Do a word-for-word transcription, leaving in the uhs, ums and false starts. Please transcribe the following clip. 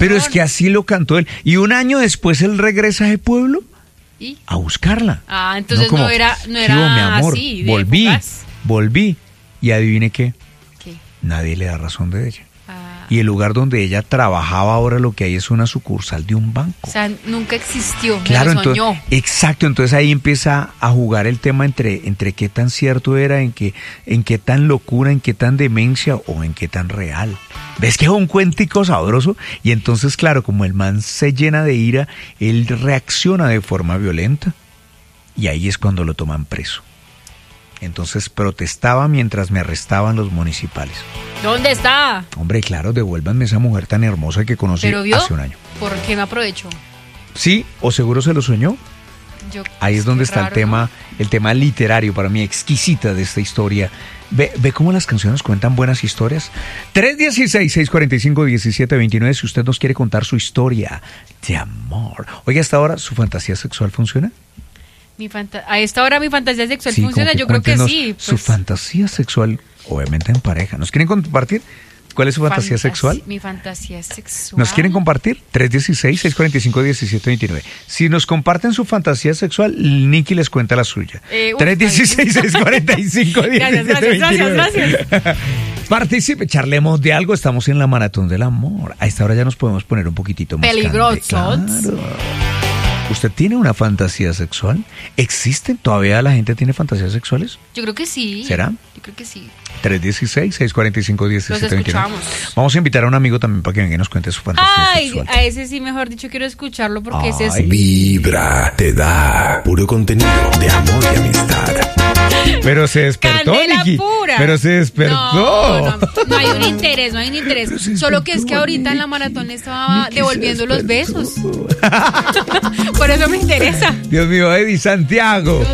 Pero es que así lo cantó él. Y un año después él regresa a ese pueblo ¿Y? a buscarla. Ah, entonces como, no era, no ¿qué era hubo, mi amor? así. De volví, épocas. volví. Y adivine qué, ¿Qué? nadie le da razón de ella. Ah, Y el lugar donde ella trabajaba ahora lo que hay es una sucursal de un banco. o sea, nunca existió. Claro, me lo soñó. entonces, exacto, entonces ahí empieza a jugar el tema entre, entre qué tan cierto era, en qué, en qué tan locura, en qué tan demencia o en qué tan real. ¿Ves que es un cuentico sabroso? Y entonces, claro, como el man se llena de ira, él reacciona de forma violenta y ahí es cuando lo toman preso. Entonces protestaba mientras me arrestaban los municipales. ¿Dónde está? Hombre, claro, devuélvanme esa mujer tan hermosa que conocí ¿Pero vio? hace un año. ¿Por qué me aprovecho? Sí, o seguro se lo soñó. Yo, Ahí es donde qué está raro, el tema, ¿no? el tema literario para mí exquisita de esta historia. Ve, ve cómo las canciones cuentan buenas historias. tres uno seis, seis cuatro cinco, uno siete dos nueve si usted nos quiere contar su historia de amor. Oiga, hasta ahora, ¿su fantasía sexual funciona? Mi fanta- a esta hora mi fantasía sexual Sí, funciona, como que yo creo que cuéntenos sí. Su Pues, fantasía sexual, obviamente en pareja. ¿Nos quieren compartir? ¿Cuál es su fantasía fantas- sexual? Mi fantasía sexual. ¿Nos quieren compartir? tres uno seis, seis cuatro cinco, uno siete dos nueve. Si nos comparten su fantasía sexual, Nicky les cuenta la suya. Eh, uf, tres uno seis, seis cuatro cinco, uno siete dos nueve. Gracias, gracias, gracias, Participe, charlemos de algo. Estamos en la maratón del amor. A esta hora ya nos podemos poner un poquitito más Peligrosos. candente. Claro. ¿Usted tiene una fantasía sexual? ¿Existen? ¿Todavía la gente tiene fantasías sexuales? Yo creo que sí. ¿Será? Yo creo que sí. tres uno seis, seis cuatro cinco, uno siete dos nueve. escuchamos. Vamos a invitar a un amigo también para que venga y nos cuente su fantasía Ay, sexual. a ese sí, mejor dicho, quiero escucharlo porque ese es... Ay. Vibra te da puro contenido de amor y amistad. Pero se despertó, Candela Nicky. pura. Pero se despertó. No, no, no hay un interés, no hay un interés. Pero se Solo que es que despertó, ahorita en la Nicky. maratón le estaba Nicky devolviendo se los despertó. besos. Por eso me interesa. Dios mío, Eddie Santiago.